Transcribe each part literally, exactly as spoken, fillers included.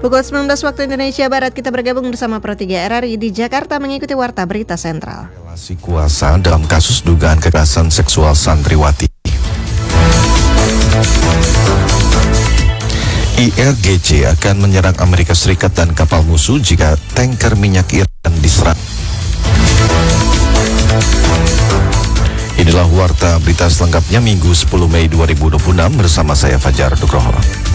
Pukul sembilan belas waktu Indonesia Barat, kita bergabung bersama Pro tiga R R I di Jakarta mengikuti Warta Berita Sentral. Relasi kuasa dalam kasus dugaan kekerasan seksual santriwati. I R G C akan menyerang Amerika Serikat dan kapal musuh jika tanker minyak Iran diserang. Inilah Warta Berita selengkapnya Minggu sepuluh Mei dua ribu dua puluh enam bersama saya Fajar Nugroho.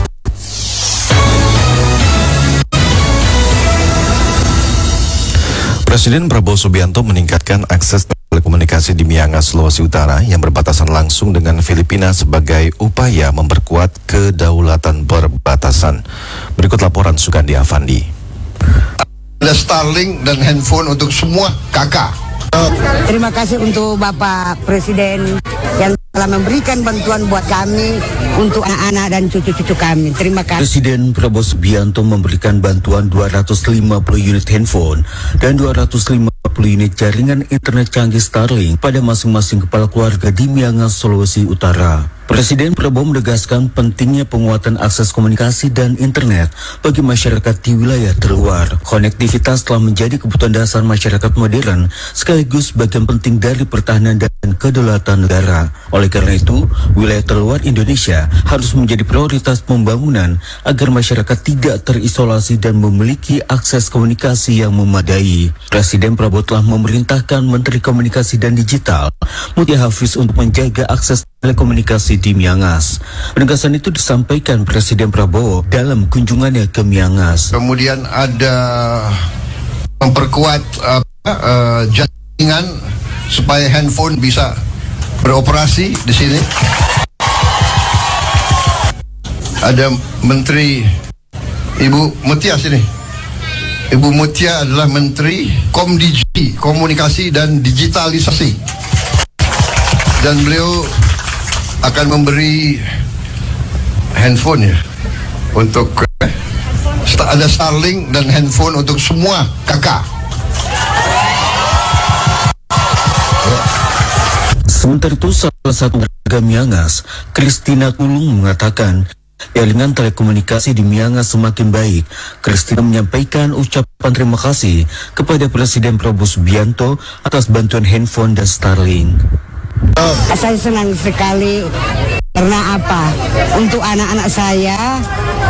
Presiden Prabowo Subianto meningkatkan akses telekomunikasi di Miangas, Sulawesi Utara yang berbatasan langsung dengan Filipina sebagai upaya memperkuat kedaulatan perbatasan. Berikut laporan Sugandi Afandi. Ada Starlink dan handphone untuk semua kakak. Terima kasih untuk Bapak Presiden yang telah memberikan bantuan buat kami untuk anak-anak dan cucu-cucu kami. Terima kasih. Presiden Prabowo Subianto memberikan bantuan dua ratus lima puluh unit handphone dan dua ratus lima puluh unit jaringan internet canggih Starlink pada masing-masing kepala keluarga di Miangas, Sulawesi Utara. Presiden Prabowo menegaskan pentingnya penguatan akses komunikasi dan internet bagi masyarakat di wilayah terluar. Konektivitas telah menjadi kebutuhan dasar masyarakat modern sekaligus bagian penting dari pertahanan dan kedaulatan negara. Oleh karena itu, wilayah terluar Indonesia harus menjadi prioritas pembangunan agar masyarakat tidak terisolasi dan memiliki akses komunikasi yang memadai. Presiden Prabowo telah memerintahkan Menteri Komunikasi dan Digital, Mutia Hafiz, untuk menjaga akses telekomunikasi di Miangas. Penegasan itu disampaikan Presiden Prabowo dalam kunjungannya ke Miangas. Kemudian ada memperkuat uh, uh, jaringan supaya handphone bisa beroperasi di sini. Ada Menteri Ibu Mutia sini. Ibu Mutia adalah Menteri Komdigi, Komunikasi dan Digitalisasi. Dan beliau akan memberi handphone ya untuk eh, ada Starlink dan handphone untuk semua kakak. Sementara itu, salah satu warga Miangas, Kristina Tulung, mengatakan jaringan telekomunikasi di Miangas semakin baik. Kristina menyampaikan ucapan terima kasih kepada Presiden Prabowo Subianto atas bantuan handphone dan Starlink. Saya senang sekali karena apa? Untuk anak-anak saya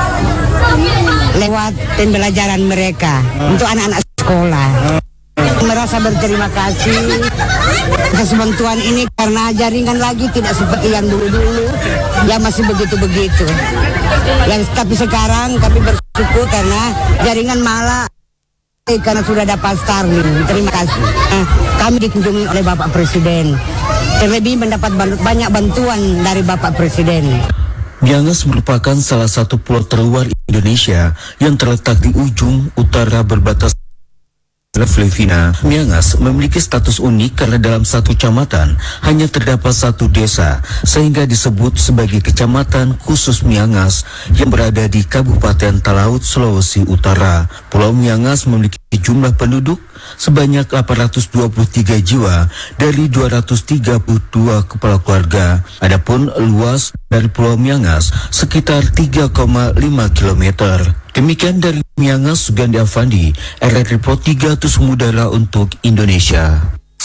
lewat pembelajaran mereka, untuk anak-anak sekolah. Merasa berterima kasih atas bantuan ini karena jaringan lagi tidak seperti yang dulu-dulu, yang masih begitu-begitu. Yang tapi sekarang kami bersyukur karena jaringan malah karena sudah dapat Starlink. Terima kasih. Nah, kami dikunjungi oleh Bapak Presiden. Terlebih mendapat banyak bantuan dari Bapak Presiden. Miangas merupakan salah satu pulau terluar Indonesia yang terletak di ujung utara berbatas Filipina. Miangas memiliki status unik karena dalam satu kecamatan hanya terdapat satu desa, sehingga disebut sebagai Kecamatan Khusus Miangas yang berada di Kabupaten Talaut, Sulawesi Utara. Pulau Miangas memiliki jumlah penduduk sebanyak delapan ratus dua puluh tiga jiwa dari dua ratus tiga puluh dua kepala keluarga. Adapun luas dari Pulau Miangas sekitar tiga koma lima kilometer. Demikian dari Miangas, Sugandi Afandi, R R I Pro tiga Tusum Udara untuk Indonesia.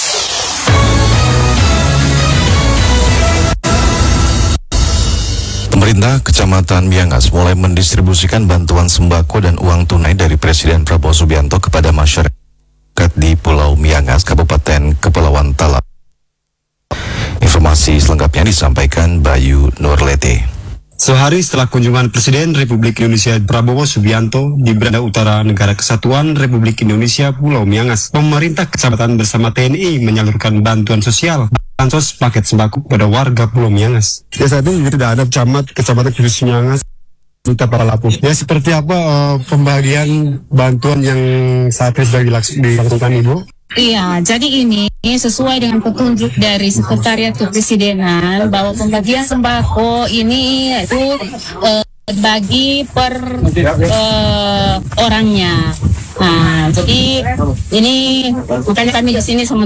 Pemerintah Kecamatan Miangas mulai mendistribusikan bantuan sembako dan uang tunai dari Presiden Prabowo Subianto kepada masyarakat di Pulau Miangas, Kabupaten Kepulauan Talaut. Informasi selengkapnya disampaikan Bayu Nurlete. Sehari setelah kunjungan Presiden Republik Indonesia Prabowo Subianto di Beranda Utara Negara Kesatuan Republik Indonesia Pulau Miangas, pemerintah kecamatan bersama T N I menyalurkan bantuan sosial bansos paket sembako pada warga Pulau Miangas. Ya, saat ini tidak ada camat Kecamatan Khusus Miangas Duta para Lapu. Ya, seperti apa uh, pembagian bantuan yang saat ini sudah dilakukan Ibu? Iya, jadi ini sesuai dengan petunjuk dari Sekretariat Kepresidenan bahwa pembagian sembako ini itu eh, bagi per eh, orangnya. Nah, jadi ini makanya kami di sini sementara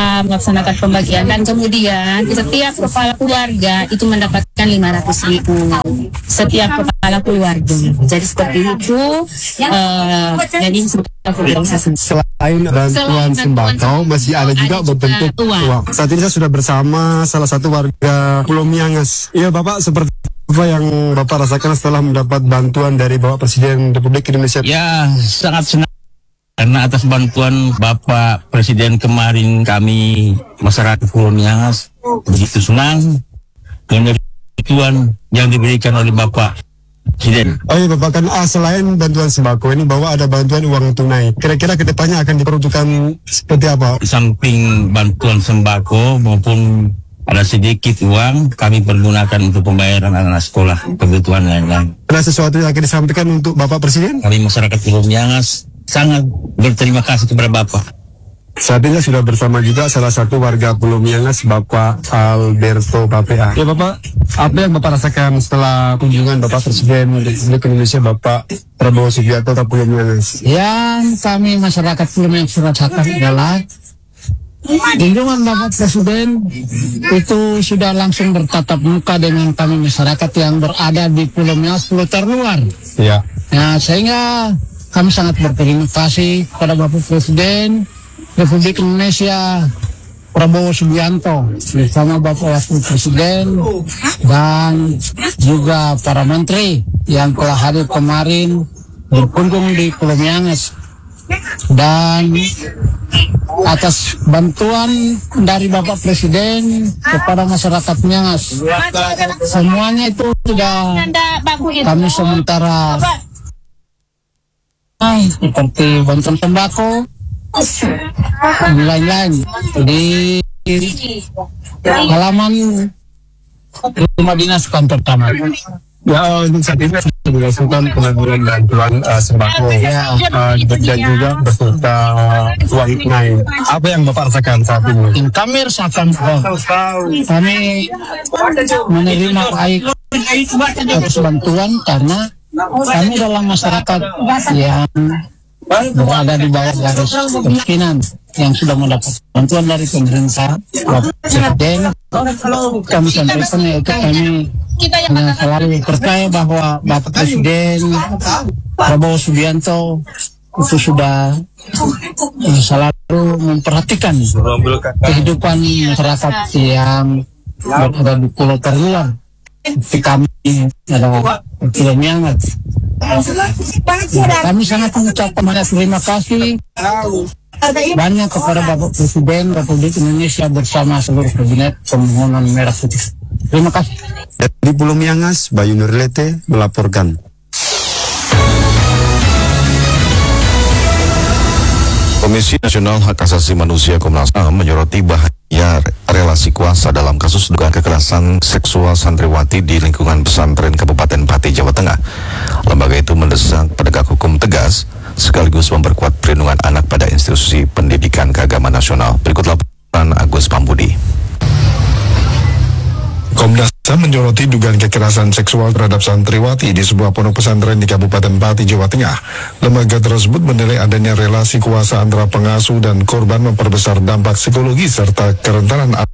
kita melaksanakan pembagian dan kemudian setiap kepala keluarga itu mendapatkan lima ratus ribu setiap kepala keluarga. Jadi seperti itu. Uh, jadi Selain bantuan sembako, masih ada juga berbentuk uang. uang. Saat ini saya sudah bersama salah satu warga Pulau Miangas. Iya Bapak, seperti apa yang Bapak rasakan setelah mendapat bantuan dari Bapak Presiden Republik Indonesia? Ya, sangat senang. Karena atas bantuan Bapak Presiden kemarin, kami masyarakat Pulau Miangas begitu senang dengan bantuan yang diberikan oleh Bapak Presiden. Oh iya Bapak, kan ah, selain bantuan sembako ini bahwa ada bantuan uang tunai. Kira-kira kedepannya akan diperuntukkan seperti apa? Di samping bantuan sembako maupun ada sedikit uang, kami pergunakan untuk pembayaran anak-anak sekolah, kebutuhan lain-lain. Ada sesuatu yang akan disampaikan untuk Bapak Presiden? Kami masyarakat Pulau Miangas sangat berterima kasih kepada Bapak. Saat ini sudah bersama juga salah satu warga Pulau Miangas, Bapak Alberto Papea. Ya Bapak, apa yang Bapak rasakan setelah kunjungan Bapak Presiden Republik Indonesia, Bapak Prabowo Subianto ke Pulau Miangas? Yang kami masyarakat Pulau Miangas rasakan adalah kunjungan Bapak Presiden itu sudah langsung bertatap muka dengan kami masyarakat yang berada di Pulau Miangas, pulau terluar. Ya. Nah, sehingga kami sangat berterima kasih kepada Bapak Presiden Republik Indonesia Prabowo Subianto bersama Bapak Wakil Presiden dan juga para menteri yang telah hadir kemarin berkunjung di Pulau Miangas, dan atas bantuan dari Bapak Presiden kepada masyarakat Miangas, semuanya itu sudah kami sementara seperti bantuan tembakau dan lain-lain di halaman rumah dinas kantor taman. Ya, untuk saat ini sudah dilakukan pengajuan bantuan uh, sembako ya, uh, dan juga beserta uang tunai. Apa yang Bapak rasakan saat ini? Yang kami rasakan, oh, kami menerima baik atas bantuan karena kami dalam masyarakat yang berada di bawah garis kemiskinan yang sudah mendapat bantuan dari pemerintah Bapak Presiden. Kami sampaikan yaitu kami nah, selalu percaya bahwa Bapak Presiden Prabowo Subianto itu sudah eh, selalu memperhatikan kehidupan masyarakat yang berada di pulau terluar. Seperti kami adalah Pulau Miangas. Kami sangat mengucapkan banyak terima kasih banyak kepada Bapak Presiden Republik Indonesia bersama seluruh kabinet pemohonan merah putih. Terima kasih. Dari Pulau Miangas, Bayu Nurlete melaporkan. Komisi Nasional Hak Asasi Manusia Komnas H A M menyoroti bahaya relasi kuasa dalam kasus dugaan kekerasan seksual santriwati di lingkungan pesantren Kabupaten Pati, Jawa Tengah. Lembaga itu mendesak penegak hukum tegas sekaligus memperkuat perlindungan anak pada institusi pendidikan keagamaan nasional. Berikut laporan Agus Pambudi. Komnas H A M menyoroti dugaan kekerasan seksual terhadap santriwati di sebuah pondok pesantren di Kabupaten Pati, Jawa Tengah. Lembaga tersebut menilai adanya relasi kuasa antara pengasuh dan korban memperbesar dampak psikologis serta kerentanan